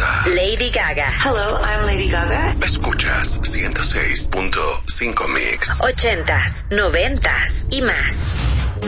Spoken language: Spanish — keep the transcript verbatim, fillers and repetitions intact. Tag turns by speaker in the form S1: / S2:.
S1: Costa.
S2: Lady Gaga.
S3: Hello, I'm Lady Gaga.
S1: Escuchas ciento seis punto cinco Mix.
S2: Ochentas, noventas y más.